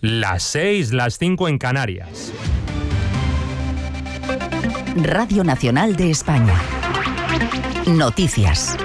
Las 6, las 5 en Canarias. Radio Nacional de España. Noticias.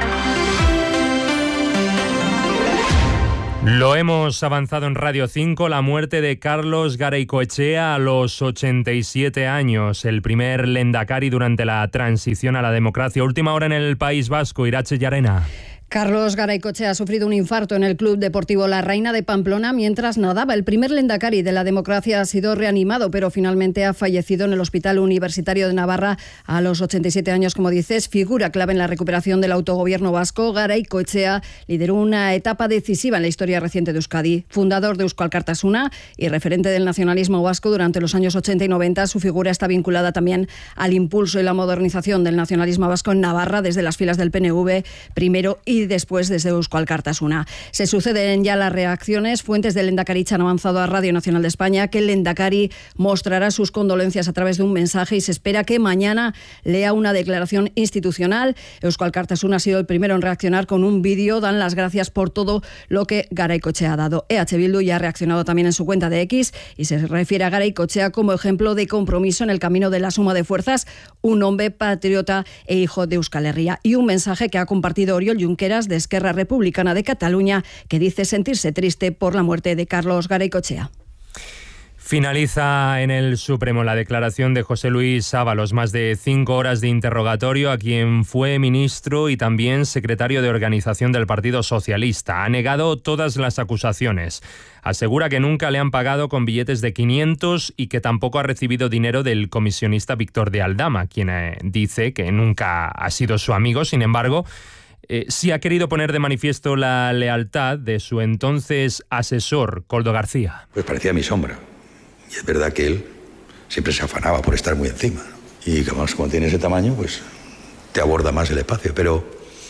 Lo hemos avanzado en Radio 5, la muerte de Carlos Garaikoetxea a los 87 años, el primer lehendakari durante la transición a la democracia. Última hora en el País Vasco, Irache Llarena. Carlos Garaikoetxea ha sufrido un infarto en el Club Deportivo La Reina de Pamplona mientras nadaba. El primer lehendakari de la democracia ha sido reanimado, pero finalmente ha fallecido en el Hospital Universitario de Navarra a los 87 años, como dices. Figura clave en la recuperación del autogobierno vasco, Garaikoetxea lideró una etapa decisiva en la historia reciente de Euskadi. Fundador de Eusko Alkartasuna y referente del nacionalismo vasco durante los años 80 y 90, su figura está vinculada también al impulso y la modernización del nacionalismo vasco en Navarra desde las filas del PNV primero y después desde Eusko Alkartasuna. Se suceden ya las reacciones. Fuentes del Lehendakaritza han avanzado a Radio Nacional de España que el lehendakari mostrará sus condolencias a través de un mensaje y se espera que mañana lea una declaración institucional. Eusko Alkartasuna ha sido el primero en reaccionar con un vídeo. Dan las gracias por todo lo que Garaikoetxea ha dado. EH Bildu ya ha reaccionado también en su cuenta de X y se refiere a Garaikoetxea como ejemplo de compromiso en el camino de la suma de fuerzas, un hombre patriota e hijo de Euskal Herria. Y un mensaje que ha compartido Oriol Junqueras de Esquerra Republicana de Cataluña, que dice sentirse triste por la muerte de Carlos Garaikoetxea. Finaliza en el Supremo la declaración de José Luis Ábalos, más de 5 horas de interrogatorio a quien fue ministro y también secretario de organización del Partido Socialista. Ha negado todas las acusaciones. Asegura que nunca le han pagado con billetes de 500 y que tampoco ha recibido dinero del comisionista Víctor de Aldama, quien dice que nunca ha sido su amigo. Sin embargo, sí ha querido poner de manifiesto la lealtad de su entonces asesor, Koldo García. Pues parecía mi sombra. Y es verdad que él siempre se afanaba por estar muy encima. Y como tiene ese tamaño, pues te aborda más el espacio. Pero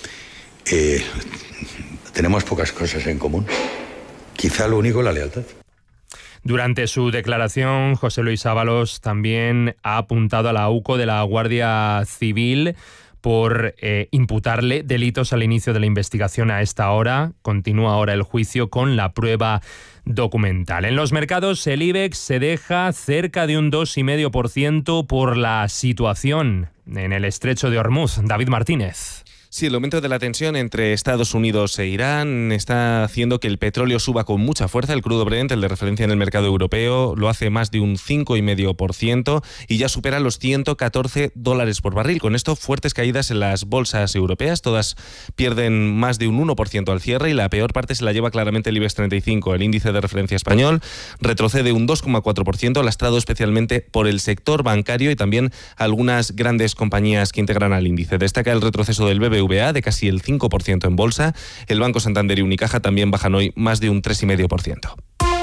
tenemos pocas cosas en común. Quizá lo único, la lealtad. Durante su declaración, José Luis Ábalos también ha apuntado a la AUCO de la Guardia Civil por imputarle delitos al inicio de la investigación. A esta hora continúa ahora el juicio con la prueba documental. En los mercados, el IBEX se deja cerca de un 2,5% por la situación en el estrecho de Hormuz. David Martínez. Sí, el aumento de la tensión entre Estados Unidos e Irán está haciendo que el petróleo suba con mucha fuerza. El crudo Brent, el de referencia en el mercado europeo, lo hace más de un 5,5% y ya supera los $114 por barril. Con esto, fuertes caídas en las bolsas europeas. Todas pierden más de un 1% al cierre y la peor parte se la lleva claramente el IBEX 35. El índice de referencia español retrocede un 2,4%, lastrado especialmente por el sector bancario y también algunas grandes compañías que integran al índice. Destaca el retroceso del BBVA de casi el 5% en bolsa. El Banco Santander y Unicaja también bajan hoy más de un 3,5%.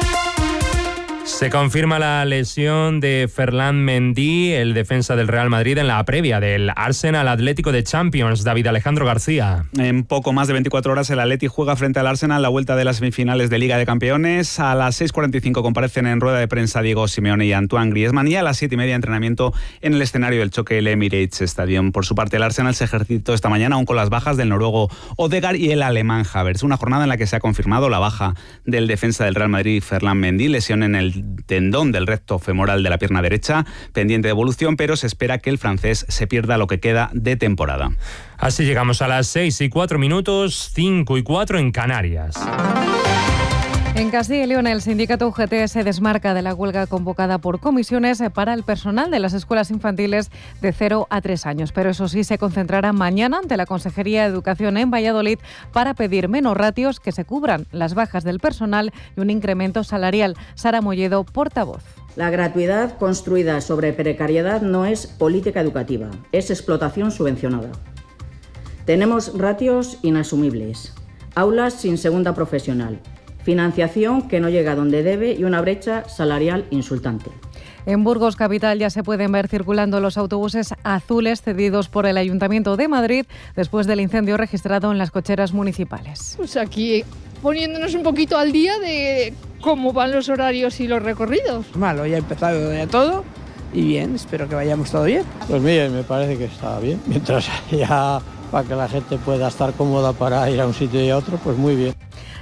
Se confirma la lesión de Ferland Mendy, el defensa del Real Madrid, en la previa del Arsenal Atlético de Champions. David Alejandro García. En poco más de 24 horas el Atleti juega frente al Arsenal la vuelta de las semifinales de Liga de Campeones. A las 6:45 comparecen en rueda de prensa Diego Simeone y Antoine Griezmann y a las 7:30 entrenamiento en el escenario del choque el Emirates Stadium. Por su parte, el Arsenal se ejercitó esta mañana aún con las bajas del noruego Odegaard y el alemán Havertz. Una jornada en la que se ha confirmado la baja del defensa del Real Madrid, Ferland Mendy, lesión en el tendón del recto femoral de la pierna derecha, pendiente de evolución, pero se espera que el francés se pierda lo que queda de temporada. Así llegamos a las 6:04, 5:04 en Canarias. En Castilla y León, el sindicato UGT se desmarca de la huelga convocada por comisiones para el personal de las escuelas infantiles de 0 a 3 años. Pero eso sí, se concentrará mañana ante la Consejería de Educación en Valladolid para pedir menos ratios, que se cubran las bajas del personal y un incremento salarial. Sara Molledo, portavoz. La gratuidad construida sobre precariedad no es política educativa, es explotación subvencionada. Tenemos ratios inasumibles, aulas sin segunda profesional, financiación que no llega donde debe y una brecha salarial insultante. En Burgos Capital ya se pueden ver circulando los autobuses azules cedidos por el Ayuntamiento de Madrid después del incendio registrado en las cocheras municipales. Pues aquí poniéndonos un poquito al día de cómo van los horarios y los recorridos. Malo, ya ha empezado ya todo y bien, espero que vayamos todo bien. Pues bien, me parece que está bien, mientras ya para que la gente pueda estar cómoda para ir a un sitio y a otro, pues muy bien.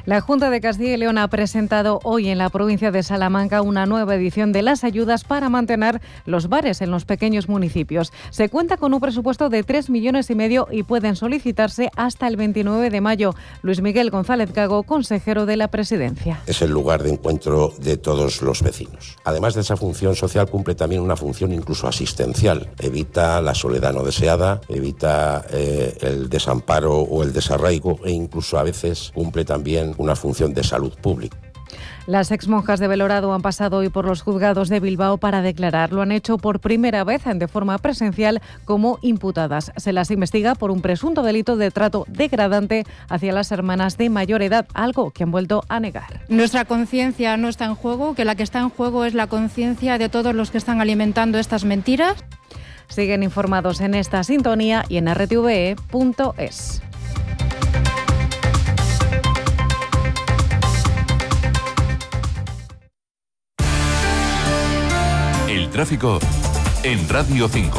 La Junta de Castilla y León ha presentado hoy en la provincia de Salamanca una nueva edición de las ayudas para mantener los bares en los pequeños municipios. Se cuenta con un presupuesto de 3,5 millones y pueden solicitarse hasta el 29 de mayo. Luis Miguel González Gago, consejero de la Presidencia. Es el lugar de encuentro de todos los vecinos. Además de esa función social, cumple también una función incluso asistencial. Evita la soledad no deseada, evita el desamparo o el desarraigo e incluso a veces cumple también una función de salud pública. Las exmonjas de Belorado han pasado hoy por los juzgados de Bilbao para declarar. Lo han hecho por primera vez de forma presencial como imputadas. Se las investiga por un presunto delito de trato degradante hacia las hermanas de mayor edad, algo que han vuelto a negar. Nuestra conciencia no está en juego, que la que está en juego es la conciencia de todos los que están alimentando estas mentiras. Siguen informados en esta sintonía y en rtve.es. El tráfico en Radio 5.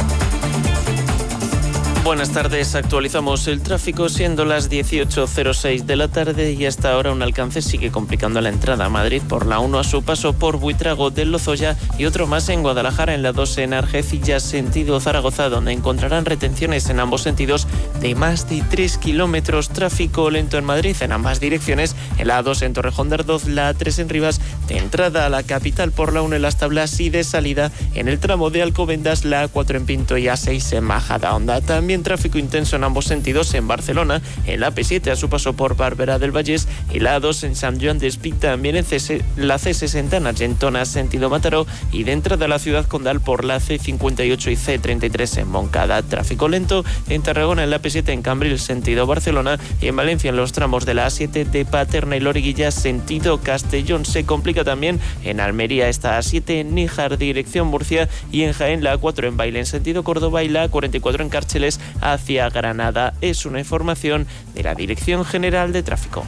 Buenas tardes, actualizamos el tráfico siendo las 18:06 de la tarde y hasta ahora un alcance sigue complicando la entrada a Madrid por la 1 a su paso por Buitrago del Lozoya y otro más en Guadalajara en la 2 en Argecillas sentido Zaragoza, donde encontrarán retenciones en ambos sentidos de más de 3 kilómetros. Tráfico lento en Madrid en ambas direcciones, en la A2 en Torrejón de Ardoz, la A3 en Rivas, de entrada a la capital por la 1 en Las Tablas y de salida en el tramo de Alcobendas, la A4 en Pinto y A6 en Majadahonda. También tráfico intenso en ambos sentidos en Barcelona, en la P7 a su paso por Barberà del Vallès y la A2 en Sant Joan d'Espí, también en la C60 en Argentona sentido Mataró y de entrada a la ciudad condal por la C58 y C33 en Montcada. Tráfico lento en Tarragona en la P7 en Cambrils sentido Barcelona y en Valencia en los tramos de la A7 de Paterna y Loriguilla sentido Castellón. Se complica también en Almería esta A7 en Níjar dirección Murcia y en Jaén la A4 en Baile en sentido Córdoba y la A44 en Cárceles hacia Granada. Es una información de la Dirección General de Tráfico.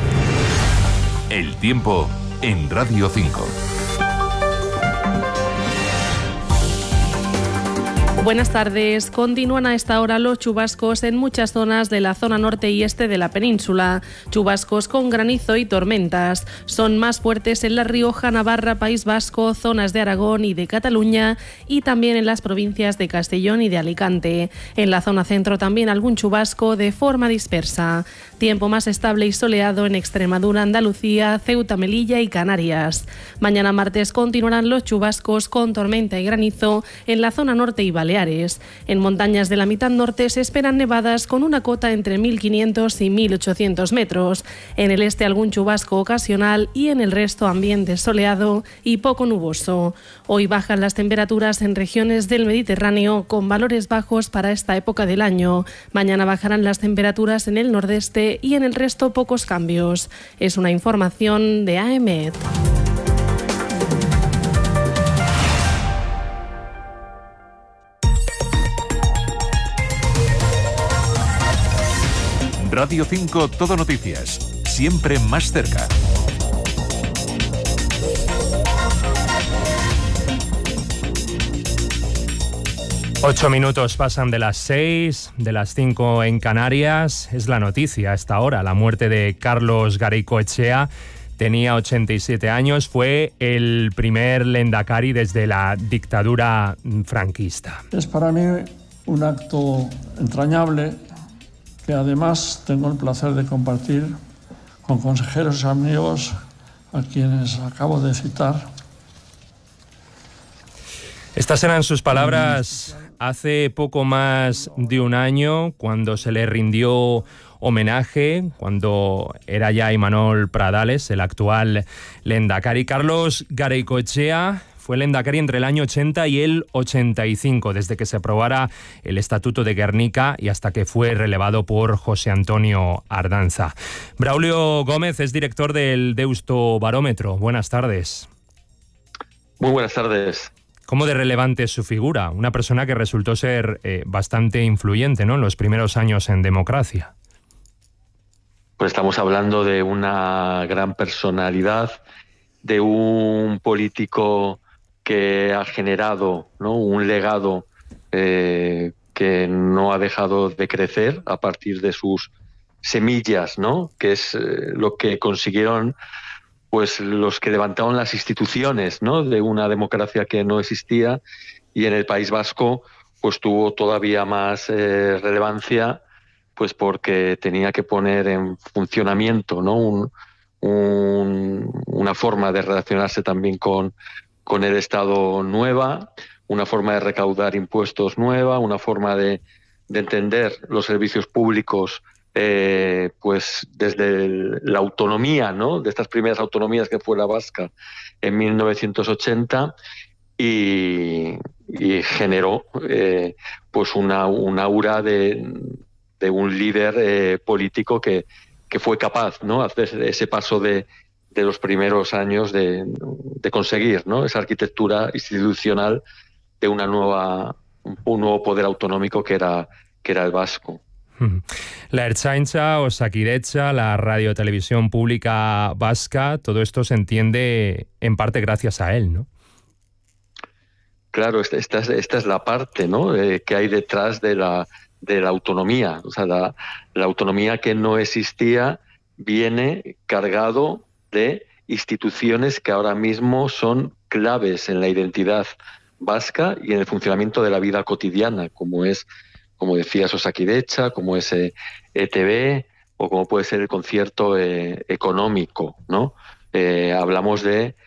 El tiempo en Radio 5. Buenas tardes. Continúan a esta hora los chubascos en muchas zonas de la zona norte y este de la península. Chubascos con granizo y tormentas. Son más fuertes en La Rioja, Navarra, País Vasco, zonas de Aragón y de Cataluña y también en las provincias de Castellón y de Alicante. En la zona centro también algún chubasco de forma dispersa. Tiempo más estable y soleado en Extremadura, Andalucía, Ceuta, Melilla y Canarias. Mañana martes continuarán los chubascos con tormenta y granizo en la zona norte y Baleares. En montañas de la mitad norte se esperan nevadas con una cota entre 1.500 y 1.800 metros. En el este algún chubasco ocasional y en el resto ambiente soleado y poco nuboso. Hoy bajan las temperaturas en regiones del Mediterráneo con valores bajos para esta época del año. Mañana bajarán las temperaturas en el nordeste y en el resto pocos cambios. Es una información de AEMET. Radio 5 Todo Noticias, siempre más cerca. Ocho minutos pasan de las 6, de las 5 en Canarias. Es la noticia a esta hora, la muerte de Carlos Garaikoetxea. Tenía 87 años, fue el primer lehendakari desde la dictadura franquista. Es para mí un acto entrañable que además tengo el placer de compartir con consejeros y amigos a quienes acabo de citar. Estas eran sus palabras hace poco más de un año, cuando se le rindió homenaje, cuando era ya Imanol Pradales, el actual lehendakari. Carlos Garaikoetxea fue lehendakari entre el año 80 y el 85, desde que se aprobara el Estatuto de Gernika y hasta que fue relevado por José Antonio Ardanza. Braulio Gómez es director del Deusto Barómetro. Buenas tardes. Muy buenas tardes. ¿Cómo de relevante es su figura? Una persona que resultó ser bastante influyente, ¿no?, en los primeros años en democracia. Pues estamos hablando de una gran personalidad, de un político que ha generado, ¿no?, un legado que no ha dejado de crecer a partir de sus semillas, ¿no? Que es lo que consiguieron pues los que levantaron las instituciones, ¿no? De una democracia que no existía, y en el País Vasco pues tuvo todavía más relevancia, pues porque tenía que poner en funcionamiento, ¿no? Una forma de relacionarse también con el Estado nueva, una forma de recaudar impuestos nueva, una forma de entender los servicios públicos pues desde la autonomía, ¿no? De estas primeras autonomías que fue la vasca en 1980, y generó pues una aura de un líder político que fue capaz, ¿no? Hacer ese paso de los primeros años de conseguir, ¿no? Esa arquitectura institucional de un nuevo poder autonómico que era el vasco. La Ertzaintza, Osakidetza, la radio-televisión pública vasca, todo esto se entiende en parte gracias a él, ¿no? Claro, esta es la parte, ¿no? Que hay detrás de la autonomía. O sea, la autonomía que no existía viene cargado de instituciones que ahora mismo son claves en la identidad vasca y en el funcionamiento de la vida cotidiana, como es, como decías, Osakidetza, como es ETB, o como puede ser el concierto económico, ¿no? Hablamos de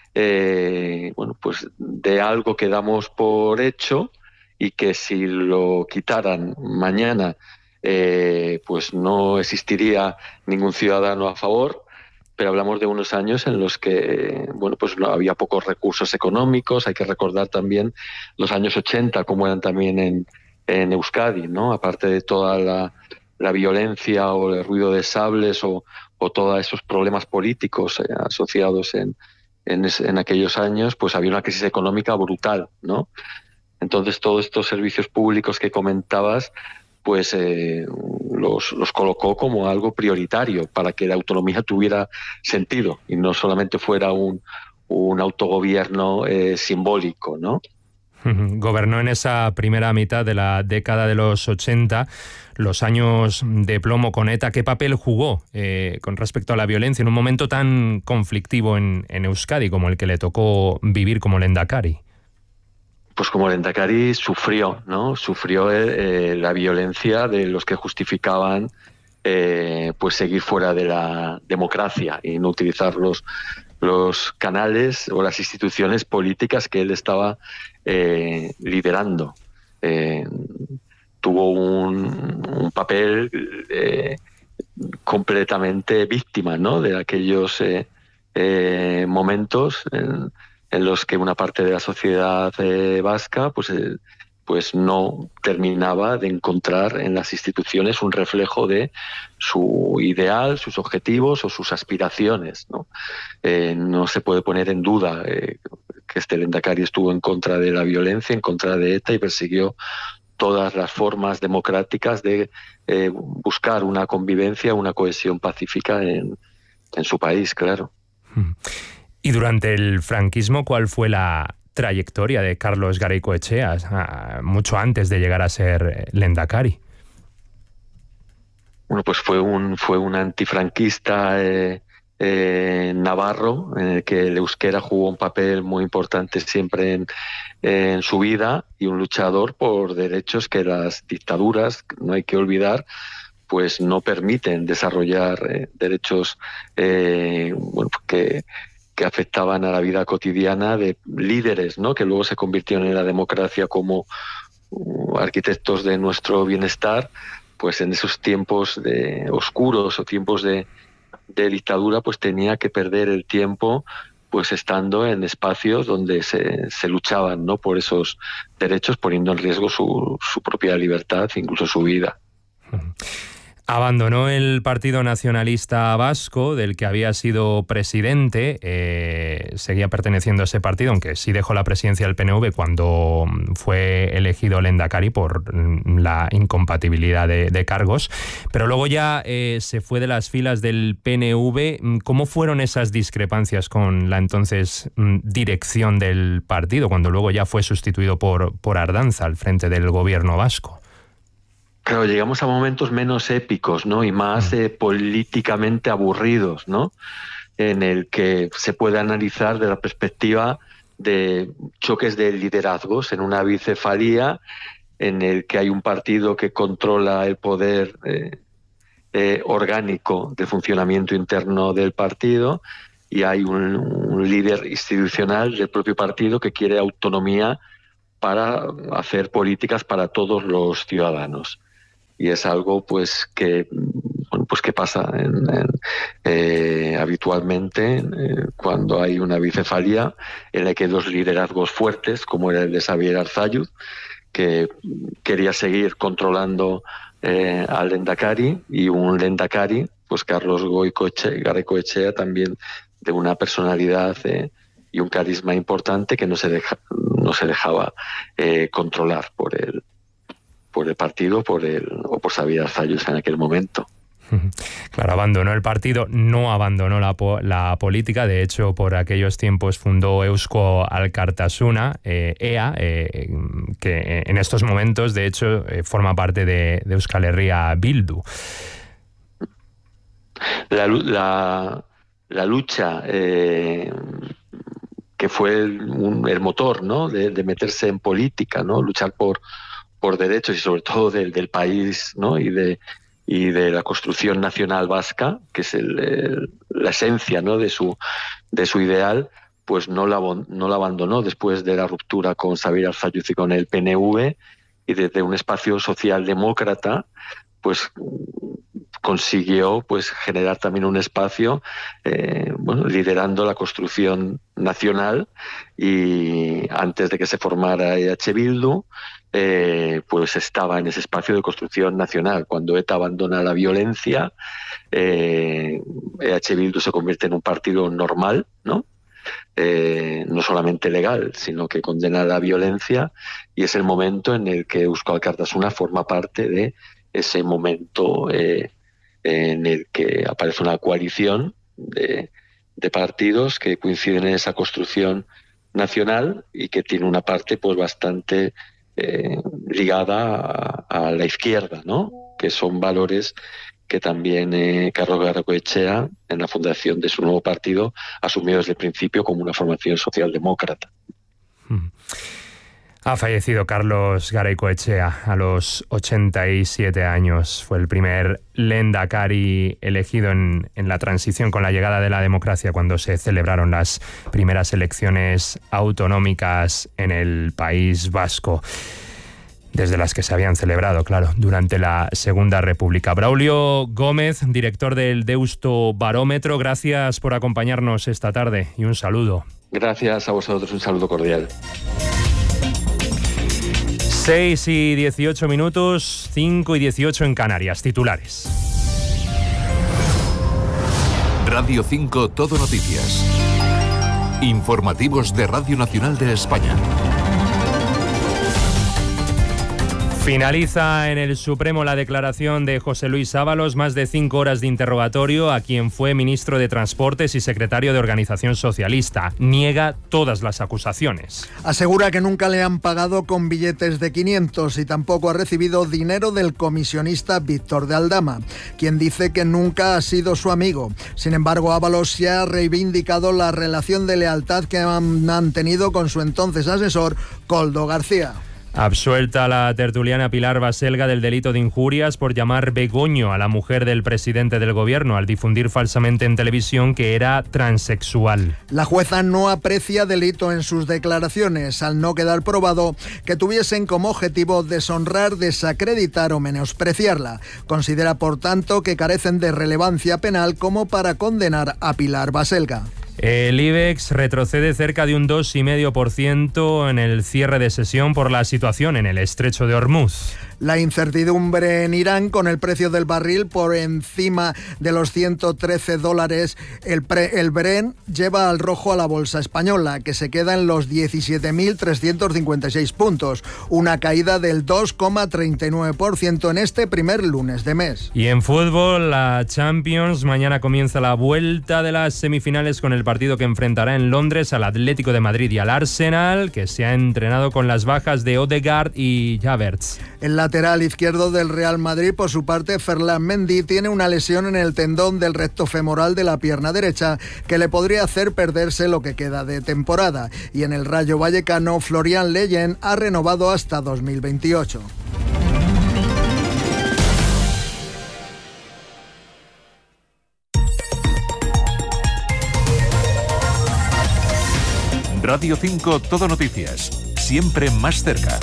pues de algo que damos por hecho y que si lo quitaran mañana pues no existiría ningún ciudadano a favor. Pero hablamos de unos años en los que pues no había pocos recursos económicos. Hay que recordar también los años 80, como eran también en Euskadi, ¿no? Aparte de toda la violencia o el ruido de sables o todos esos problemas políticos asociados en aquellos años, pues había una crisis económica brutal, ¿no? Entonces todos estos servicios públicos que comentabas, pues los colocó como algo prioritario para que la autonomía tuviera sentido y no solamente fuera un autogobierno simbólico, ¿no? Gobernó en esa primera mitad de la década de los 80, los años de plomo con ETA. ¿Qué papel jugó con respecto a la violencia en un momento tan conflictivo en Euskadi como el que le tocó vivir como lehendakari? Pues como lehendakari sufrió, ¿no? Sufrió la violencia de los que justificaban pues seguir fuera de la democracia y no utilizar los canales o las instituciones políticas que él estaba liderando. Tuvo un papel completamente víctima, ¿no? De aquellos momentos en los que una parte de la sociedad vasca pues no terminaba de encontrar en las instituciones un reflejo de su ideal, sus objetivos o sus aspiraciones, ¿no? No se puede poner en duda que este lehendakari estuvo en contra de la violencia, en contra de ETA, y persiguió todas las formas democráticas de buscar una convivencia, una cohesión pacífica en su país, claro. Y durante el franquismo, ¿cuál fue la trayectoria de Carlos Garaikoetxea, mucho antes de llegar a ser lehendakari? Bueno, pues fue un antifranquista navarro, en el que el euskera jugó un papel muy importante siempre en su vida, y un luchador por derechos que las dictaduras, no hay que olvidar, pues no permiten desarrollar derechos que afectaban a la vida cotidiana de líderes, ¿no? Que luego se convirtieron en la democracia como arquitectos de nuestro bienestar. Pues en esos tiempos oscuros o tiempos de dictadura, pues tenía que perder el tiempo pues estando en espacios donde se luchaban, ¿no? Por esos derechos, poniendo en riesgo su propia libertad, incluso su vida. Abandonó el Partido Nacionalista Vasco, del que había sido presidente, seguía perteneciendo a ese partido, aunque sí dejó la presidencia del PNV cuando fue elegido lehendakari por la incompatibilidad de cargos, pero luego ya se fue de las filas del PNV. ¿Cómo fueron esas discrepancias con la entonces dirección del partido, cuando luego ya fue sustituido por Ardanza al frente del gobierno vasco? claro, llegamos a momentos menos épicos, ¿no? Y más políticamente aburridos, ¿no? En el que se puede analizar desde la perspectiva de choques de liderazgos en una bicefalía en el que hay un partido que controla el poder orgánico de funcionamiento interno del partido y hay un líder institucional del propio partido que quiere autonomía para hacer políticas para todos los ciudadanos. Y es algo pues que pasa habitualmente cuando hay una bicefalía en la que hay dos liderazgos fuertes, como era el de Xabier Arzalluz, que quería seguir controlando al Lehendakari, y un Lehendakari, pues Carlos Garaikoetxea, también de una personalidad y un carisma importante que no se dejaba controlar por el partido o por Xabier Arzalluz en aquel momento. Claro, abandonó el partido, no abandonó la política. De hecho, por aquellos tiempos fundó Eusko Alkartasuna, EA, que en estos momentos, de hecho, forma parte de Euskal Herria Bildu. La lucha que fue el motor, ¿no?, de meterse en política, ¿no?, luchar por derechos y sobre todo del país, ¿no?, y de la construcción nacional vasca, que es la esencia, ¿no?, de su ideal, pues no la abandonó después de la ruptura con Xabier Arzalluz y con el PNV, y desde un espacio socialdemócrata pues consiguió pues generar también un espacio liderando la construcción nacional, y antes de que se formara EH Bildu pues estaba en ese espacio de construcción nacional. Cuando ETA abandona la violencia, EH Bildu se convierte en un partido normal, ¿no? No solamente legal, sino que condena la violencia, y es el momento en el que Eusko Alkartasuna forma parte de ese momento en el que aparece una coalición de partidos que coinciden en esa construcción nacional y que tiene una parte pues bastante ligada a la izquierda, ¿no?, que son valores que también Carlos Garaikoetxea, en la fundación de su nuevo partido, asumió desde el principio como una formación socialdemócrata. Ha fallecido Carlos Garaikoetxea a los 87 años. Fue el primer Lehendakari elegido en la transición con la llegada de la democracia, cuando se celebraron las primeras elecciones autonómicas en el País Vasco, desde las que se habían celebrado, claro, durante la Segunda República. Braulio Gómez, director del Deusto Barómetro, gracias por acompañarnos esta tarde y un saludo. Gracias a vosotros, un saludo cordial. 6 y 18 minutos, 5 y 18 en Canarias. Titulares. Radio 5 Todo Noticias. Informativos de Radio Nacional de España. Finaliza en el Supremo la declaración de José Luis Ábalos, más de 5 horas de interrogatorio a quien fue ministro de Transportes y secretario de Organización Socialista. Niega todas las acusaciones. Asegura que nunca le han pagado con billetes de 500 y tampoco ha recibido dinero del comisionista Víctor de Aldama, quien dice que nunca ha sido su amigo. Sin embargo, Ábalos se ha reivindicado la relación de lealtad que han mantenido con su entonces asesor, Koldo García. Absuelta la tertuliana Pilar Baselga del delito de injurias por llamar begoño a la mujer del presidente del gobierno al difundir falsamente en televisión que era transexual. La jueza no aprecia delito en sus declaraciones, al no quedar probado que tuviesen como objetivo deshonrar, desacreditar o menospreciarla. Considera, por tanto, que carecen de relevancia penal como para condenar a Pilar Baselga. El IBEX retrocede cerca de un 2,5% en el cierre de sesión por la situación en el estrecho de Hormuz. La incertidumbre en Irán, con el precio del barril por encima de los $113, el Brent lleva al rojo a la bolsa española, que se queda en los 17.356 puntos, una caída del 2,39% en este primer lunes de mes. Y en fútbol, la Champions, mañana comienza la vuelta de las semifinales con el partido que enfrentará en Londres al Atlético de Madrid y al Arsenal, que se ha entrenado con las bajas de Odegaard y Havertz. En la lateral izquierdo del Real Madrid, por su parte, Ferland Mendy tiene una lesión en el tendón del recto femoral de la pierna derecha que le podría hacer perderse lo que queda de temporada. Y en el Rayo Vallecano, Florian Leyen ha renovado hasta 2028. Radio 5 Todo Noticias, siempre más cerca.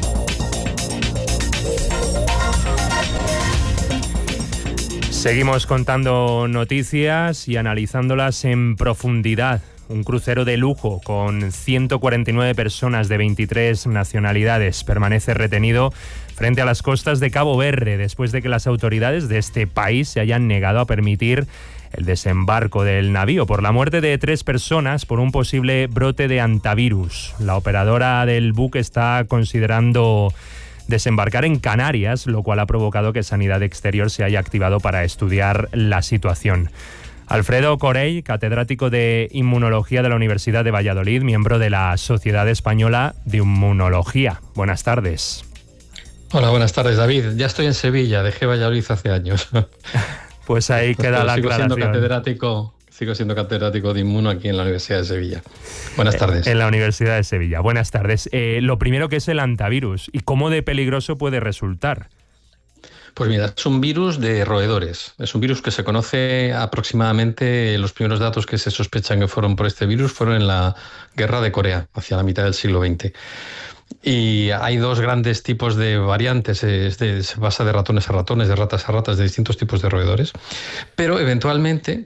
Seguimos contando noticias y analizándolas en profundidad. Un crucero de lujo con 149 personas de 23 nacionalidades permanece retenido frente a las costas de Cabo Verde después de que las autoridades de este país se hayan negado a permitir el desembarco del navío por la muerte de 3 personas por un posible brote de hantavirus. La operadora del buque está considerando desembarcar en Canarias, lo cual ha provocado que Sanidad Exterior se haya activado para estudiar la situación. Alfredo Corell, catedrático de Inmunología de la Universidad de Valladolid, miembro de la Sociedad Española de Inmunología. Buenas tardes. Hola, buenas tardes, David. Ya estoy en Sevilla, dejé Valladolid hace años. Pues ahí queda la aclaración. Sigo siendo catedrático de Inmuno aquí en la Universidad de Sevilla. Buenas tardes. En la Universidad de Sevilla. Buenas tardes. Lo primero, que es el hantavirus y cómo de peligroso puede resultar. Pues mira, es un virus de roedores. Es un virus que se conoce aproximadamente, los primeros datos que se sospechan que fueron por este virus fueron en la Guerra de Corea, hacia la mitad del siglo XX. Y hay 2 grandes tipos de variantes, se basa de ratones a ratones, de ratas a ratas, de distintos tipos de roedores, pero eventualmente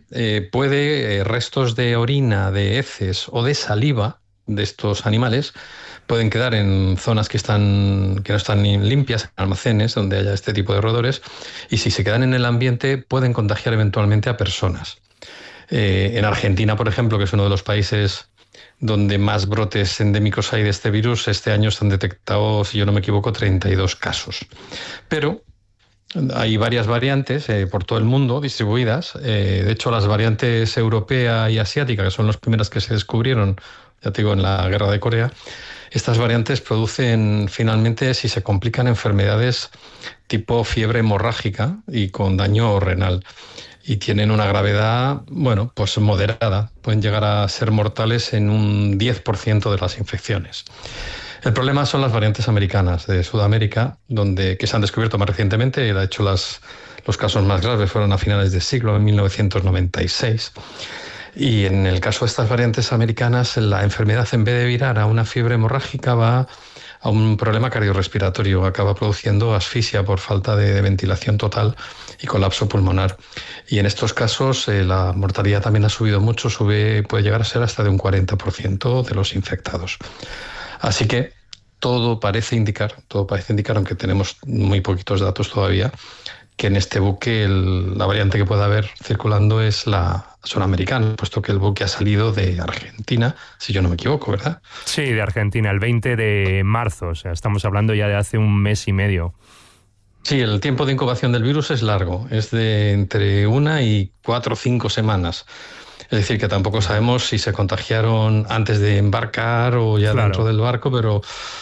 restos de orina, de heces o de saliva de estos animales pueden quedar en zonas que no están limpias, en almacenes donde haya este tipo de roedores, y si se quedan en el ambiente pueden contagiar eventualmente a personas. En Argentina, por ejemplo, que es uno de los países donde más brotes endémicos hay de este virus, este año se han detectado, si yo no me equivoco, 32 casos. Pero hay varias variantes por todo el mundo distribuidas. De hecho, las variantes europea y asiática, que son las primeras que se descubrieron, ya te digo, en la Guerra de Corea, estas variantes producen finalmente, si se complican, enfermedades tipo fiebre hemorrágica y con daño renal. Y tienen una gravedad, pues moderada. Pueden llegar a ser mortales en un 10% de las infecciones. El problema son las variantes americanas de Sudamérica, que se han descubierto más recientemente. De hecho, los casos más graves fueron a finales de siglo, en 1996. Y en el caso de estas variantes americanas, la enfermedad, en vez de virar a una fiebre hemorrágica, va a un problema cardiorrespiratorio, acaba produciendo asfixia por falta de ventilación total y colapso pulmonar. Y en estos casos la mortalidad también ha subido mucho, puede llegar a ser hasta de un 40% de los infectados. Así que todo parece indicar, aunque tenemos muy poquitos datos todavía, que en este buque la variante que pueda haber circulando es la sudamericana, puesto que el buque ha salido de Argentina, si yo no me equivoco, ¿verdad? Sí, de Argentina, el 20 de marzo, o sea, estamos hablando ya de hace un mes y medio. Sí, el tiempo de incubación del virus es largo, es de entre 1 y 4 o 5 semanas. Es decir, que tampoco sabemos si se contagiaron antes de embarcar o ya dentro del barco, pero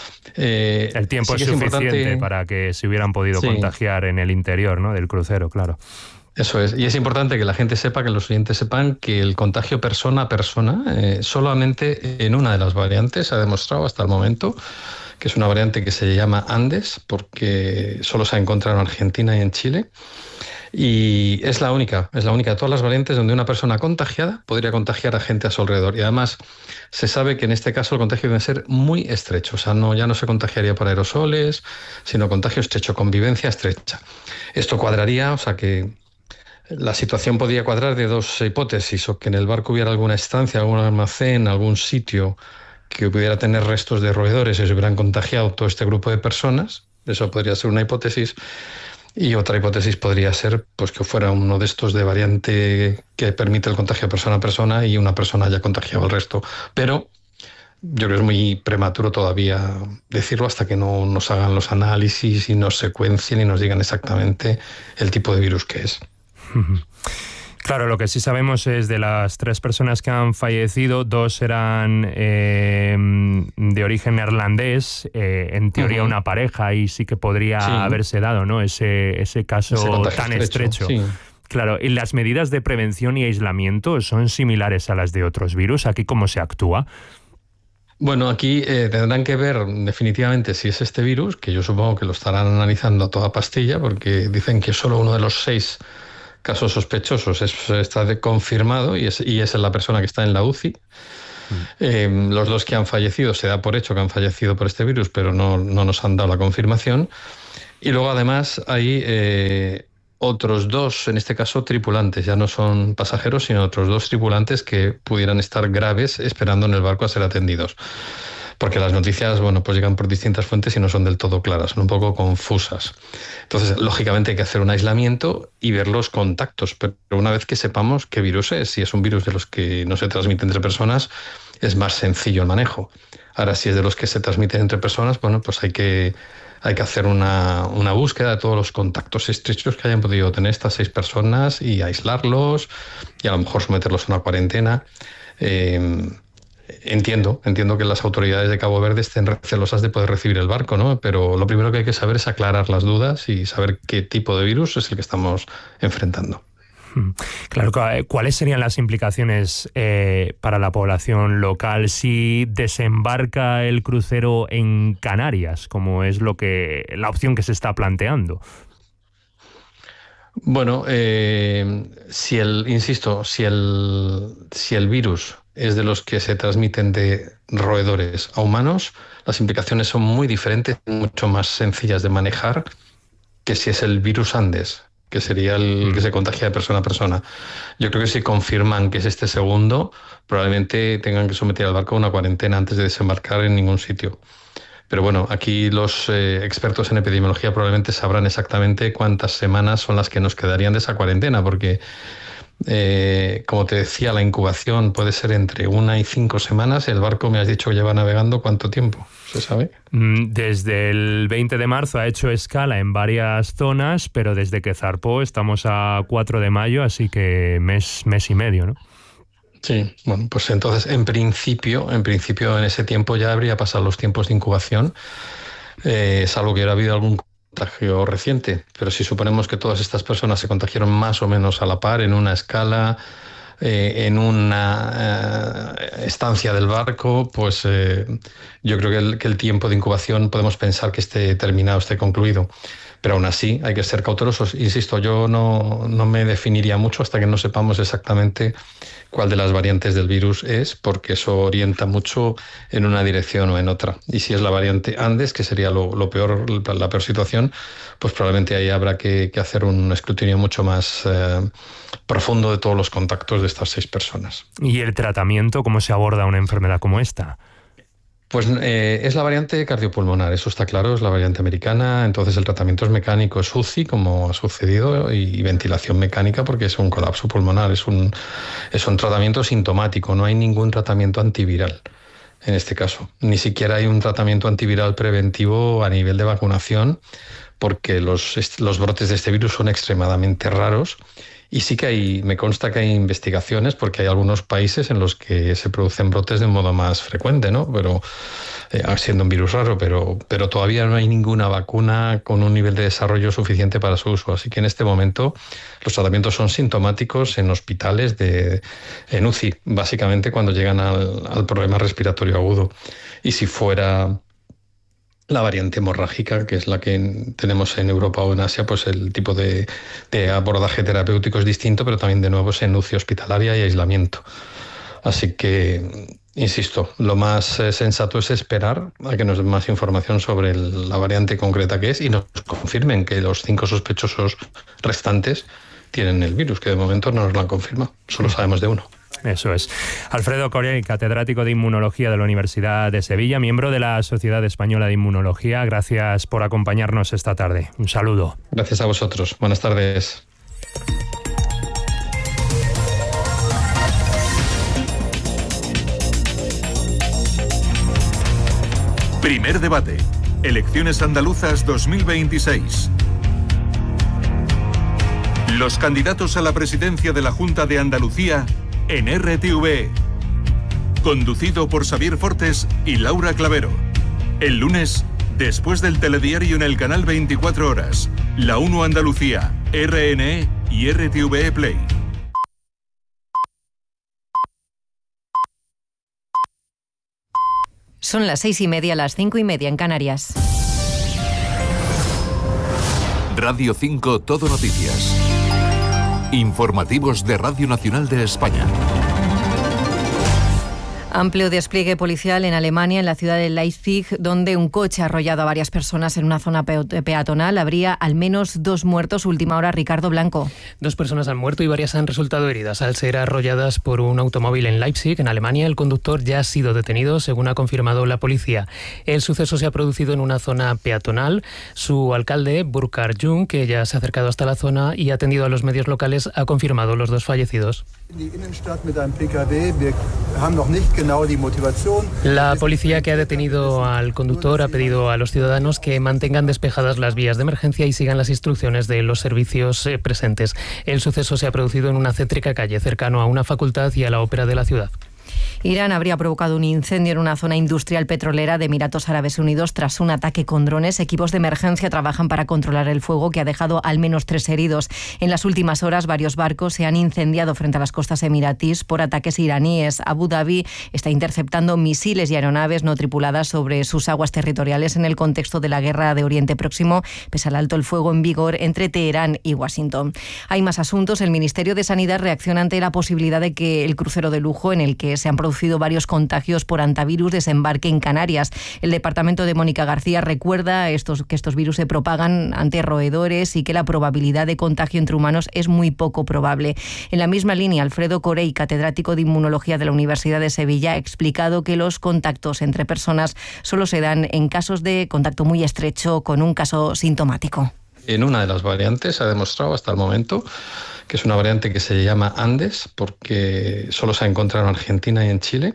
el tiempo sí es suficiente para que se hubieran podido contagiar en el interior, ¿no?, del crucero, claro. Eso es, y es importante que la gente sepa, que los oyentes sepan, que el contagio persona a persona, solamente en una de las variantes se ha demostrado hasta el momento, que es una variante que se llama Andes, porque solo se ha encontrado en Argentina y en Chile. Y es la única de todas las variantes donde una persona contagiada podría contagiar a gente a su alrededor. Y además se sabe que en este caso el contagio debe ser muy estrecho. O sea, ya no se contagiaría por aerosoles, sino contagio estrecho, convivencia estrecha. Esto cuadraría, o sea que la situación podría cuadrar de 2 hipótesis: o que en el barco hubiera alguna estancia, algún almacén, algún sitio que pudiera tener restos de roedores y se hubieran contagiado todo este grupo de personas. Eso podría ser una hipótesis. Y otra hipótesis podría ser pues que fuera uno de estos de variante que permite el contagio persona a persona y una persona haya contagiado al resto. Pero yo creo que es muy prematuro todavía decirlo hasta que no nos hagan los análisis y nos secuencien y nos digan exactamente el tipo de virus que es. Claro, lo que sí sabemos es de las 3 personas que han fallecido, 2 eran de origen neerlandés, en teoría una pareja, y sí que podría haberse dado, ¿no?, ese caso tan estrecho. Sí. Claro, ¿y las medidas de prevención y aislamiento son similares a las de otros virus? ¿Aquí cómo se actúa? Bueno, aquí tendrán que ver definitivamente si es este virus, que yo supongo que lo estarán analizando a toda pastilla, porque dicen que solo uno de los 6 casos sospechosos está confirmado y es la persona que está en la UCI. Los 2 que han fallecido, se da por hecho que han fallecido por este virus, pero no nos han dado la confirmación. Y luego además hay otros 2, en este caso tripulantes, ya no son pasajeros, sino otros 2 tripulantes que pudieran estar graves esperando en el barco a ser atendidos. Porque las noticias, bueno, pues llegan por distintas fuentes y no son del todo claras, son un poco confusas. Entonces, lógicamente hay que hacer un aislamiento y ver los contactos, pero una vez que sepamos qué virus es, si es un virus de los que no se transmite entre personas, es más sencillo el manejo. Ahora, si es de los que se transmiten entre personas, bueno, pues hay que hacer una búsqueda de todos los contactos estrechos que hayan podido tener estas 6 personas y aislarlos y a lo mejor someterlos a una cuarentena. Entiendo que las autoridades de Cabo Verde estén recelosas de poder recibir el barco, ¿no? Pero lo primero que hay que saber es aclarar las dudas y saber qué tipo de virus es el que estamos enfrentando. Claro, ¿cuáles serían las implicaciones para la población local si desembarca el crucero en Canarias, como es la opción que se está planteando? Bueno, si el virus es de los que se transmiten de roedores a humanos, las implicaciones son muy diferentes, mucho más sencillas de manejar que si es el virus Andes, que sería el que se contagia de persona a persona. Yo creo que si confirman que es este segundo, probablemente tengan que someter al barco a una cuarentena antes de desembarcar en ningún sitio. Pero bueno, aquí los expertos en epidemiología probablemente sabrán exactamente cuántas semanas son las que nos quedarían de esa cuarentena, porque como te decía, la incubación puede ser entre 1 y 5 semanas. El barco, me has dicho, que lleva navegando ¿cuánto tiempo? ¿Se sabe? Desde el 20 de marzo ha hecho escala en varias zonas, pero desde que zarpó estamos a 4 de mayo, así que mes y medio, ¿no? Sí, bueno, pues entonces en principio en ese tiempo ya habría pasado los tiempos de incubación, salvo que hubiera habido algún contagio reciente. Pero si suponemos que todas estas personas se contagiaron más o menos a la par, en una escala, en una estancia del barco, pues yo creo que el tiempo de incubación podemos pensar que esté terminado, esté concluido. Pero aún así hay que ser cautelosos. Insisto, yo no me definiría mucho hasta que no sepamos exactamente cuál de las variantes del virus es, porque eso orienta mucho en una dirección o en otra. Y si es la variante Andes, que sería la peor situación, pues probablemente ahí habrá que hacer un escrutinio mucho más profundo de todos los contactos de estas 6 personas. ¿Y el tratamiento? ¿Cómo se aborda una enfermedad como esta? Pues es la variante cardiopulmonar, eso está claro, es la variante americana. Entonces el tratamiento es mecánico, es UCI, como ha sucedido, y ventilación mecánica, porque es un colapso pulmonar, es un tratamiento sintomático, no hay ningún tratamiento antiviral en este caso. Ni siquiera hay un tratamiento antiviral preventivo a nivel de vacunación, porque los brotes de este virus son extremadamente raros. Y sí que me consta que hay investigaciones, porque hay algunos países en los que se producen brotes de modo más frecuente, ¿no? Pero siendo un virus raro, pero todavía no hay ninguna vacuna con un nivel de desarrollo suficiente para su uso. Así que en este momento los tratamientos son sintomáticos en hospitales, en UCI, básicamente cuando llegan al problema respiratorio agudo. Y si fuera la variante hemorrágica, que es la que tenemos en Europa o en Asia, pues el tipo de abordaje terapéutico es distinto, pero también de nuevo es en UCI hospitalaria y aislamiento. Así que, insisto, lo más sensato es esperar a que nos den más información sobre la variante concreta que es y nos confirmen que los 5 sospechosos restantes tienen el virus, que de momento no nos lo han confirmado, solo sabemos de uno. Eso es. Alfredo Corell, catedrático de Inmunología de la Universidad de Sevilla, miembro de la Sociedad Española de Inmunología. Gracias por acompañarnos esta tarde. Un saludo. Gracias a vosotros. Buenas tardes. Primer debate. Elecciones andaluzas 2026. Los candidatos a la presidencia de la Junta de Andalucía en RTV. Conducido por Xavier Fortes y Laura Clavero. El lunes, después del telediario en el canal 24 Horas, La 1 Andalucía, RNE y RTV Play. Son las 6:30, las 5:30 en Canarias. Radio 5 Todo Noticias. Informativos de Radio Nacional de España. Amplio despliegue policial en Alemania, en la ciudad de Leipzig, donde un coche ha arrollado a varias personas en una zona peatonal. Habría al menos 2 muertos. Última hora, Ricardo Blanco. 2 personas han muerto y varias han resultado heridas al ser arrolladas por un automóvil en Leipzig, en Alemania. El conductor ya ha sido detenido, según ha confirmado la policía. El suceso se ha producido en una zona peatonal. Su alcalde, Burkhard Jung, que ya se ha acercado hasta la zona y ha atendido a los medios locales, ha confirmado los 2 fallecidos. La policía que ha detenido al conductor ha pedido a los ciudadanos que mantengan despejadas las vías de emergencia y sigan las instrucciones de los servicios presentes. El suceso se ha producido en una céntrica calle cercano a una facultad y a la ópera de la ciudad. Irán habría provocado un incendio en una zona industrial petrolera de Emiratos Árabes Unidos tras un ataque con drones. Equipos de emergencia trabajan para controlar el fuego, que ha dejado al menos 3 heridos. En las últimas horas, varios barcos se han incendiado frente a las costas emiratís por ataques iraníes. Abu Dhabi está interceptando misiles y aeronaves no tripuladas sobre sus aguas territoriales en el contexto de la guerra de Oriente Próximo, pese al alto el fuego en vigor entre Teherán y Washington. Hay más asuntos. El Ministerio de Sanidad reacciona ante la posibilidad de que el crucero de lujo, en el que se han producido varios contagios por hantavirus, desembarque en Canarias. El departamento de Mónica García recuerda que estos virus se propagan ante roedores y que la probabilidad de contagio entre humanos es muy poco probable. En la misma línea, Alfredo Corey, catedrático de Inmunología de la Universidad de Sevilla, ha explicado que los contactos entre personas solo se dan en casos de contacto muy estrecho con un caso sintomático. En una de las variantes se ha demostrado hasta el momento que es una variante que se llama Andes, porque solo se ha encontrado en Argentina y en Chile.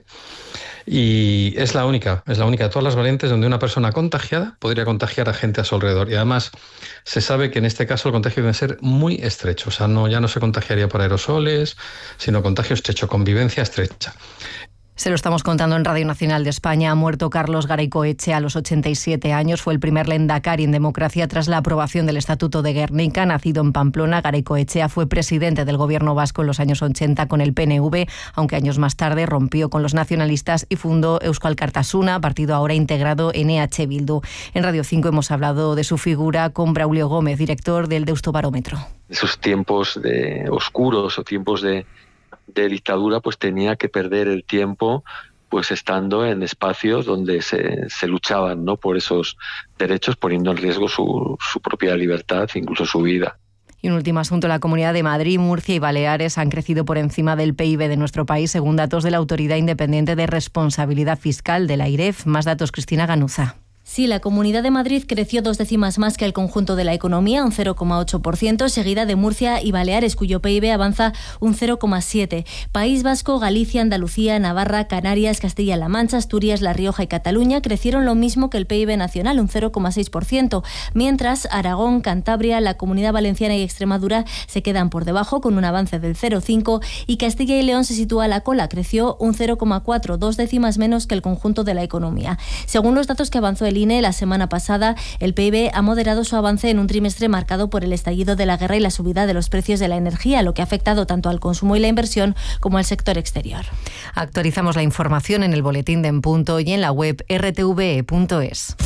Y es la única de todas las variantes donde una persona contagiada podría contagiar a gente a su alrededor. Y además se sabe que en este caso el contagio debe ser muy estrecho. O sea, ya no se contagiaría por aerosoles, sino contagio estrecho, convivencia estrecha. Se lo estamos contando en Radio Nacional de España. Ha muerto Carlos Garaycoechea a los 87 años. Fue el primer lehendakari en democracia tras la aprobación del Estatuto de Gernika. Nacido en Pamplona, Garaycoechea fue presidente del gobierno vasco en los años 80 con el PNV, aunque años más tarde rompió con los nacionalistas y fundó Eusko Alkartasuna, partido ahora integrado en EH Bildu. En Radio 5 hemos hablado de su figura con Braulio Gómez, director del Deustobarómetro. Esos tiempos oscuros o tiempos de dictadura, pues tenía que perder el tiempo pues estando en espacios donde se luchaban, ¿no?, por esos derechos, poniendo en riesgo su propia libertad, incluso su vida. Y un último asunto, la Comunidad de Madrid, Murcia y Baleares han crecido por encima del PIB de nuestro país, según datos de la Autoridad Independiente de Responsabilidad Fiscal, de la AIREF. Más datos, Cristina Ganuza. Sí, la Comunidad de Madrid creció 2 décimas más que el conjunto de la economía, un 0,8%, seguida de Murcia y Baleares, cuyo PIB avanza un 0,7%. País Vasco, Galicia, Andalucía, Navarra, Canarias, Castilla-La Mancha, Asturias, La Rioja y Cataluña crecieron lo mismo que el PIB nacional, un 0,6%, mientras Aragón, Cantabria, la Comunidad Valenciana y Extremadura se quedan por debajo con un avance del 0,5% y Castilla y León se sitúa a la cola, creció un 0,4%, 2 décimas menos que el conjunto de la economía. Según los datos que avanzó el INE la semana pasada, el PIB ha moderado su avance en un trimestre marcado por el estallido de la guerra y la subida de los precios de la energía, lo que ha afectado tanto al consumo y la inversión como al sector exterior. Actualizamos la información en el boletín de En Punto y en la web rtve.es.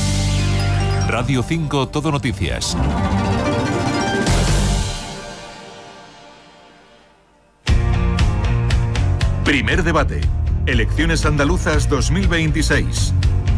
Radio 5 Todo Noticias. Primer debate. Elecciones andaluzas 2026.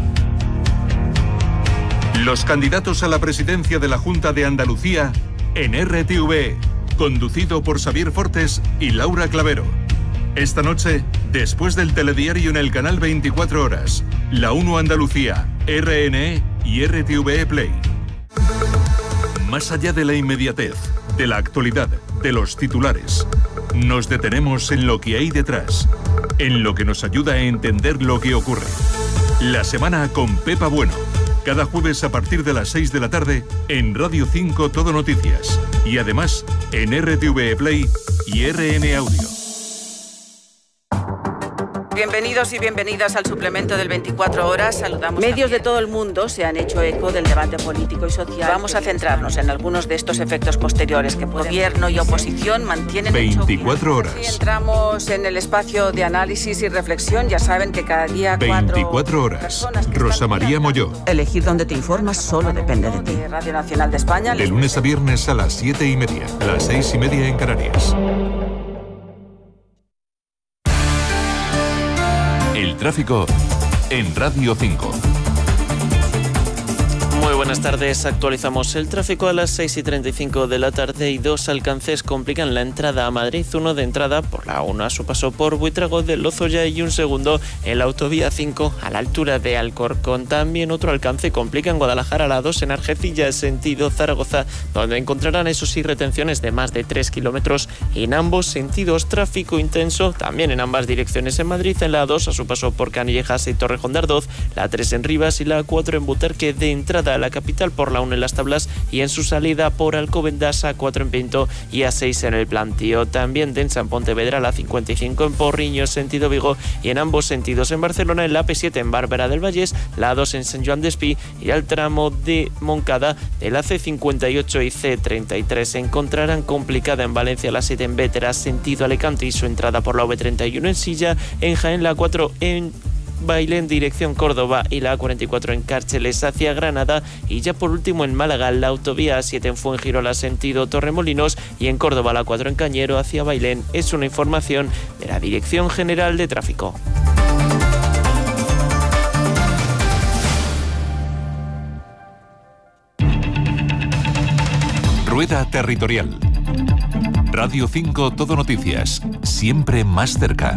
Los candidatos a la presidencia de la Junta de Andalucía en RTV, conducido por Xavier Fortes y Laura Clavero. Esta noche, después del telediario en el canal 24 Horas, La 1 Andalucía, RNE y RTV Play. Más allá de la inmediatez, de la actualidad, de los titulares, nos detenemos en lo que hay detrás, en lo que nos ayuda a entender lo que ocurre. La semana con Pepa Bueno, Cada jueves a partir de las 6 de la tarde en Radio 5 Todo Noticias. Y además en RTV Play y RN Audio. Bienvenidos y bienvenidas al suplemento del 24 horas. Saludamos. Medios de todo el mundo se han hecho eco del debate político y social. Vamos a centrarnos en algunos de estos efectos posteriores que gobierno y oposición mantienen. 24 horas. Y entramos en el espacio de análisis y reflexión. Ya saben que cada día 24 horas. Rosa María Molló. Elegir dónde te informas solo depende de ti. Radio Nacional de España. De lunes a viernes a las 7:30, las 6:30 en Canarias. El tráfico en Radio 5. Muy buenas tardes, actualizamos el tráfico a las 6:35 de la tarde y dos alcances complican la entrada a Madrid, uno de entrada por la 1 a su paso por Buitrago de Lozoya y un segundo en la autovía 5 a la altura de Alcorcón. También otro alcance complica en Guadalajara, la 2 en Argecilla, sentido Zaragoza, donde encontrarán eso sí retenciones de más de 3 kilómetros en ambos sentidos. Tráfico intenso también en ambas direcciones en Madrid, en la 2 a su paso por Canillejas y Torrejón de Ardoz, la 3 en Rivas y la 4 en Butarque de entrada a la capital por la 1 en Las Tablas y en su salida por Alcobendas, a 4 en Pinto y a 6 en el Plantío. También densa en Pontevedra, la 55 en Porriño, sentido Vigo, y en ambos sentidos en Barcelona, en la P7 en Bárbara del Vallés, la 2 en Sant Joan d'Espí y al tramo de Moncada de la C58 y C33. Se encontrarán complicada en Valencia, la 7 en Bétera, sentido Alicante y su entrada por la V31 en Silla, en Jaén la 4 en Bailén dirección Córdoba y la A44 en Cárceles hacia Granada, y ya por último en Málaga la autovía A7 en Fuengirola sentido Torremolinos y en Córdoba la 4 en Cañero hacia Bailén. Es una información de la Dirección General de Tráfico. Rueda Territorial. Radio 5 Todo Noticias, siempre más cerca.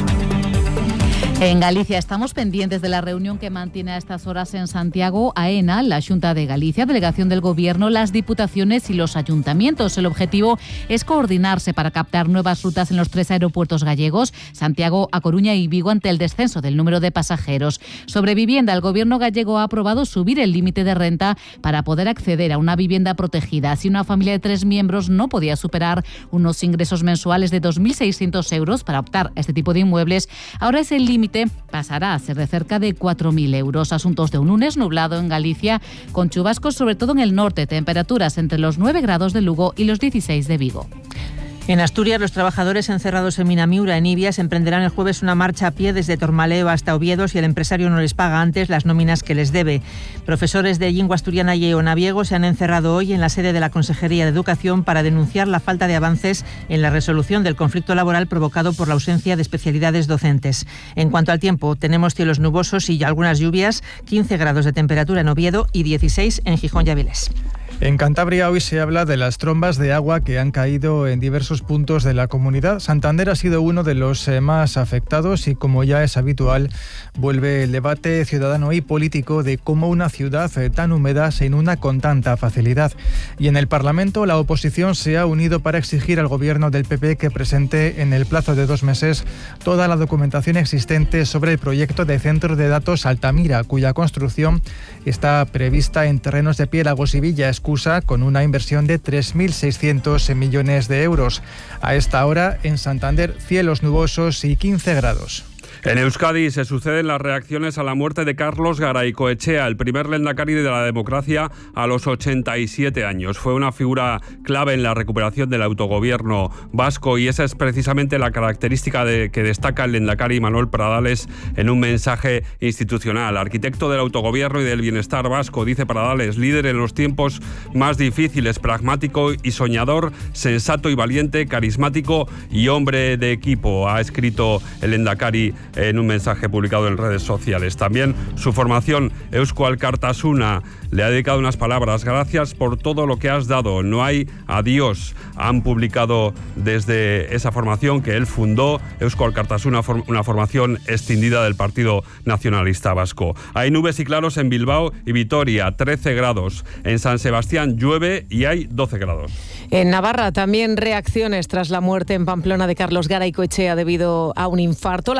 En Galicia estamos pendientes de la reunión que mantiene a estas horas en Santiago AENA, la Xunta de Galicia, Delegación del Gobierno, las diputaciones y los ayuntamientos. El objetivo es coordinarse para captar nuevas rutas en los 3 aeropuertos gallegos, Santiago, A Coruña y Vigo, ante el descenso del número de pasajeros. Sobre vivienda, el Gobierno gallego ha aprobado subir el límite de renta para poder acceder a una vivienda protegida. Si una familia de 3 miembros no podía superar unos ingresos mensuales de 2.600 euros para optar a este tipo de inmuebles, ahora ese límite pasará a ser de cerca de 4.000 euros. Asuntos de un lunes nublado en Galicia, con chubascos sobre todo en el norte, temperaturas entre los 9 grados de Lugo y los 16 de Vigo. En Asturias, los trabajadores encerrados en Minamiura, en Ibias, emprenderán el jueves una marcha a pie desde Tormaleo hasta Oviedo si el empresario no les paga antes las nóminas que les debe. Profesores de lengua asturiana y eonaviego se han encerrado hoy en la sede de la Consejería de Educación para denunciar la falta de avances en la resolución del conflicto laboral provocado por la ausencia de especialidades docentes. En cuanto al tiempo, tenemos cielos nubosos y algunas lluvias, 15 grados de temperatura en Oviedo y 16 en Gijón y Avilés. En Cantabria hoy se habla de las trombas de agua que han caído en diversos puntos de la comunidad. Santander ha sido uno de los más afectados y, como ya es habitual, vuelve el debate ciudadano y político de cómo una ciudad tan húmeda se inunda con tanta facilidad. Y en el Parlamento la oposición se ha unido para exigir al gobierno del PP que presente en el plazo de 2 meses toda la documentación existente sobre el proyecto de centro de datos Altamira, cuya construcción está prevista en terrenos de Piélagos y Villa Escusa, con una inversión de 3.600 millones de euros. A esta hora, en Santander, cielos nubosos y 15 grados. En Euskadi se suceden las reacciones a la muerte de Carlos Garaikoetxea, el primer lehendakari de la democracia a los 87 años. Fue una figura clave en la recuperación del autogobierno vasco y esa es precisamente la característica que destaca el lehendakari Manuel Pradales en un mensaje institucional. Arquitecto del autogobierno y del bienestar vasco, dice Pradales, líder en los tiempos más difíciles, pragmático y soñador, sensato y valiente, carismático y hombre de equipo, ha escrito el lehendakari en un mensaje publicado en redes sociales. También su formación, Eusko Alkartasuna, le ha dedicado unas palabras. Gracias por todo lo que has dado, no hay adiós. Han publicado desde esa formación que él fundó, Eusko Alkartasuna, una formación extendida del Partido Nacionalista Vasco. Hay nubes y claros en Bilbao y Vitoria, 13 grados. En San Sebastián llueve y hay 12 grados. En Navarra también reacciones tras la muerte en Pamplona de Carlos Garaikoetxea debido a un infarto. La presidenta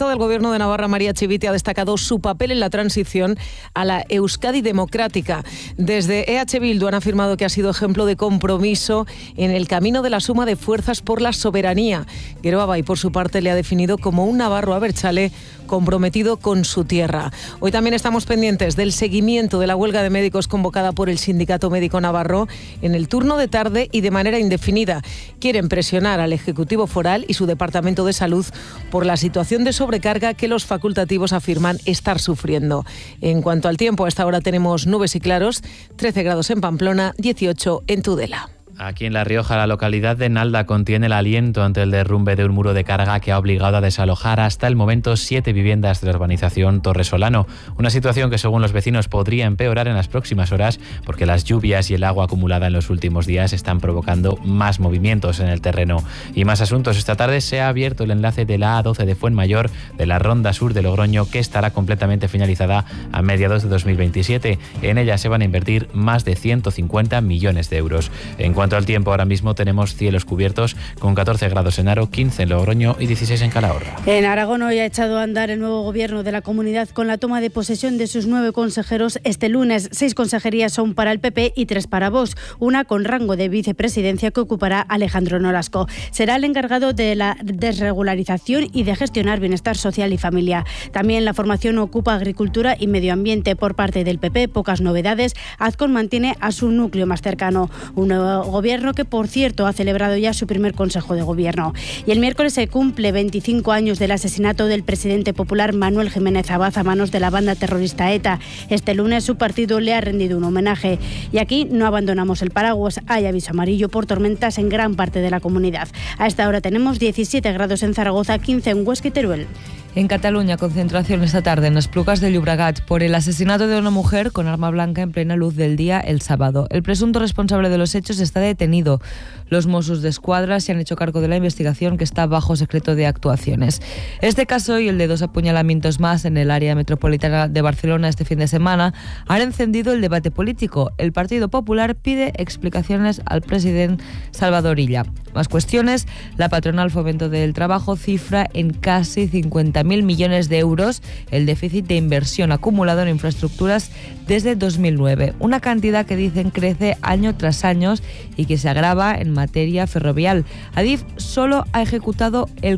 presidenta del Gobierno de Navarra, María Chivite, ha destacado su papel en la transición a la Euskadi democrática. Desde EH Bildu han afirmado que ha sido ejemplo de compromiso en el camino de la suma de fuerzas por la soberanía. Geroabay, por su parte, le ha definido como un navarro abertzale comprometido con su tierra. Hoy también estamos pendientes del seguimiento de la huelga de médicos convocada por el Sindicato Médico Navarro en el turno de tarde y de manera indefinida. Quieren presionar al Ejecutivo Foral y su Departamento de Salud por la situación de sobrecarga que los facultativos afirman estar sufriendo. En cuanto al tiempo, a esta hora tenemos nubes y claros, 13 grados en Pamplona, 18 en Tudela. Aquí en La Rioja, la localidad de Nalda contiene el aliento ante el derrumbe de un muro de carga que ha obligado a desalojar hasta el momento 7 viviendas de la urbanización Torresolano. Una situación que, según los vecinos, podría empeorar en las próximas horas porque las lluvias y el agua acumulada en los últimos días están provocando más movimientos en el terreno. Y más asuntos. Esta tarde se ha abierto el enlace de la A12 de Fuenmayor de la Ronda Sur de Logroño, que estará completamente finalizada a mediados de 2027. En ella se van a invertir más de 150 millones de euros. En cuanto al tiempo, ahora mismo tenemos cielos cubiertos con 14 grados en Haro, 15 en Logroño y 16 en Calahorra. En Aragón hoy ha echado a andar el nuevo gobierno de la comunidad con la toma de posesión de sus 9 consejeros este lunes. 6 consejerías son para el PP y 3 para Vox, una con rango de vicepresidencia que ocupará Alejandro Nolasco. Será el encargado de la desregularización y de gestionar bienestar social y familia. También la formación ocupa agricultura y medio ambiente. Por parte del PP, pocas novedades. Azcón mantiene a su núcleo más cercano. Un nuevo gobierno que, por cierto, ha celebrado ya su primer Consejo de Gobierno. Y el miércoles se cumple 25 años del asesinato del presidente popular Manuel Jiménez Abad a manos de la banda terrorista ETA. Este lunes su partido le ha rendido un homenaje. Y aquí no abandonamos el paraguas. Hay aviso amarillo por tormentas en gran parte de la comunidad. A esta hora tenemos 17 grados en Zaragoza, 15 en Huesca y Teruel. En Cataluña, concentración esta tarde en Esplugas de Llobregat por el asesinato de una mujer con arma blanca en plena luz del día el sábado. El presunto responsable de los hechos está detenido. Los Mossos d'Esquadra se han hecho cargo de la investigación, que está bajo secreto de actuaciones. Este caso y el de 2 apuñalamientos más en el área metropolitana de Barcelona este fin de semana han encendido el debate político. El Partido Popular pide explicaciones al presidente Salvador Illa. Más cuestiones. La patronal Fomento del Trabajo cifra en casi 50.000 millones de euros el déficit de inversión acumulado en infraestructuras desde 2009, una cantidad que dicen crece año tras año y que se agrava en materia ferrovial. Adif solo ha ejecutado el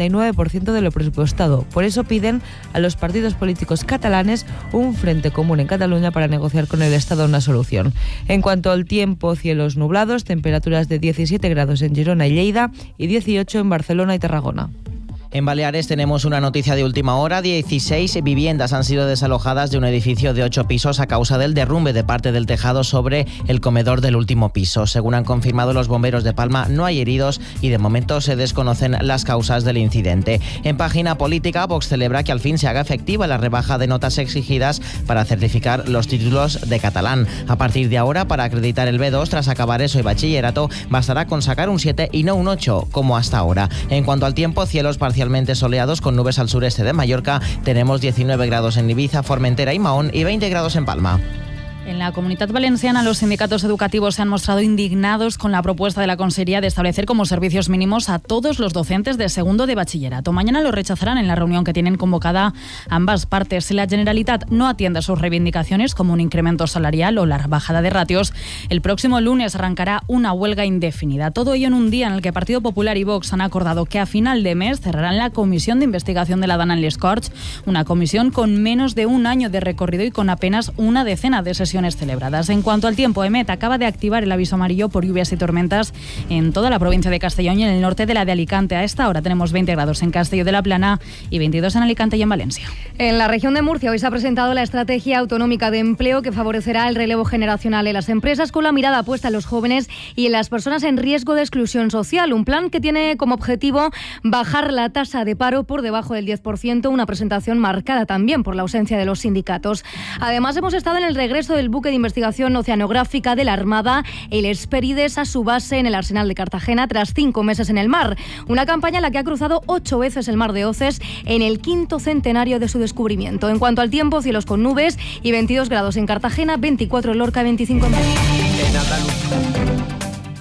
49% de lo presupuestado. Por eso piden a los partidos políticos catalanes un frente común en Cataluña para negociar con el Estado una solución. En cuanto al tiempo, cielos nublados, temperaturas de 17 grados en Girona y Lleida y 18 en Barcelona y Tarragona. En Baleares tenemos una noticia de última hora. 16 viviendas han sido desalojadas de un edificio de 8 pisos a causa del derrumbe de parte del tejado sobre el comedor del último piso. Según han confirmado los bomberos de Palma, no hay heridos y de momento se desconocen las causas del incidente. En página política, Vox celebra que al fin se haga efectiva la rebaja de notas exigidas para certificar los títulos de catalán. A partir de ahora, para acreditar el B2 tras acabar ESO y bachillerato, bastará con sacar un 7 y no un 8, como hasta ahora. En cuanto al tiempo, cielos parcialmente soleados con nubes al sureste de Mallorca. Tenemos 19 grados en Ibiza, Formentera y Mahón y 20 grados en Palma. En la Comunitat Valenciana, los sindicatos educativos se han mostrado indignados con la propuesta de la Consellería de establecer como servicios mínimos a todos los docentes de segundo de bachillerato. Mañana lo rechazarán en la reunión que tienen convocada ambas partes. Si la Generalitat no atiende a sus reivindicaciones, como un incremento salarial o la bajada de ratios, el próximo lunes arrancará una huelga indefinida. Todo ello en un día en el que Partido Popular y Vox han acordado que a final de mes cerrarán la Comisión de Investigación de la Dana en les Corts, una comisión con menos de un año de recorrido y con apenas una decena de sesiones celebradas. En cuanto al tiempo, EMET acaba de activar el aviso amarillo por lluvias y tormentas en toda la provincia de Castellón y en el norte de la de Alicante. A esta hora tenemos 20 grados en Castelló de la Plana y 22 en Alicante y en Valencia. En la región de Murcia hoy se ha presentado la Estrategia Autonómica de Empleo, que favorecerá el relevo generacional en las empresas con la mirada puesta en los jóvenes y en las personas en riesgo de exclusión social. Un plan que tiene como objetivo bajar la tasa de paro por debajo del 10%, una presentación marcada también por la ausencia de los sindicatos. Además, hemos estado en el regreso del buque de investigación oceanográfica de la Armada, el Hespérides, a su base en el Arsenal de Cartagena tras 5 meses en el mar. Una campaña en la que ha cruzado 8 veces el mar de Oces en el 5º centenario de su descubrimiento. En cuanto al tiempo, cielos con nubes y 22 grados en Cartagena, 24 en Lorca, 25 en Madrid.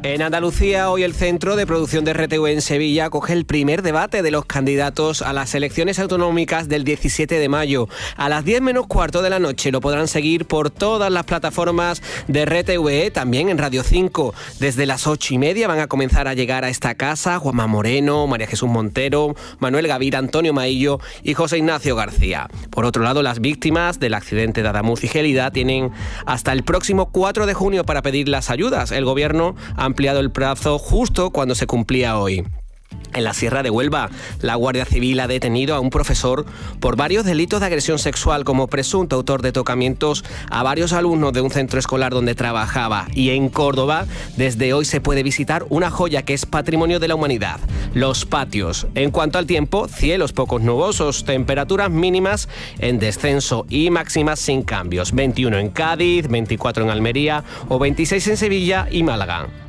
En Andalucía, hoy el Centro de Producción de RTV en Sevilla acoge el primer debate de los candidatos a las elecciones autonómicas del 17 de mayo. A las 10 menos cuarto de la noche lo podrán seguir por todas las plataformas de RTV, también en Radio 5. Desde las 8:30 van a comenzar a llegar a esta casa Juanma Moreno, María Jesús Montero, Manuel Gavira, Antonio Maillo y José Ignacio García. Por otro lado, las víctimas del accidente de Adamuz y Gélida tienen hasta el próximo 4 de junio para pedir las ayudas. El Gobierno ha ampliado el plazo justo cuando se cumplía hoy. En la Sierra de Huelva, la Guardia Civil ha detenido a un profesor por varios delitos de agresión sexual como presunto autor de tocamientos a varios alumnos de un centro escolar donde trabajaba. Y en Córdoba, desde hoy se puede visitar una joya que es patrimonio de la humanidad, los patios. En cuanto al tiempo, cielos pocos nubosos, temperaturas mínimas en descenso y máximas sin cambios. 21 en Cádiz, 24 en Almería o 26 en Sevilla y Málaga.